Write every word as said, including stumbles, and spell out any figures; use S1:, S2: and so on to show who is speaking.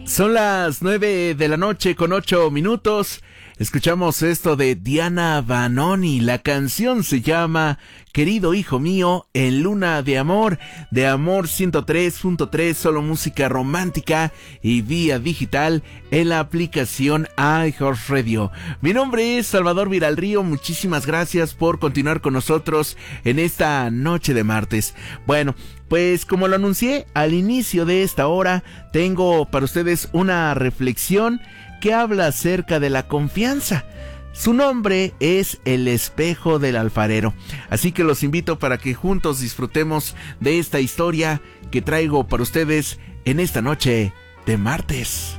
S1: Son las nueve de la noche con ocho minutos. Escuchamos esto de Diana Vanoni. La canción se llama Querido Hijo Mío, en Luna de Amor, de Amor ciento tres punto tres, solo música romántica y vía digital en la aplicación iHeartRadio. Mi nombre es Salvador Viralrío, muchísimas gracias por continuar con nosotros en esta noche de martes. Bueno, pues como lo anuncié al inicio de esta hora, tengo para ustedes una reflexión que habla acerca de la confianza. Su nombre es El espejo del alfarero. Así que los invito para que juntos disfrutemos de esta historia que traigo para ustedes en esta noche de martes.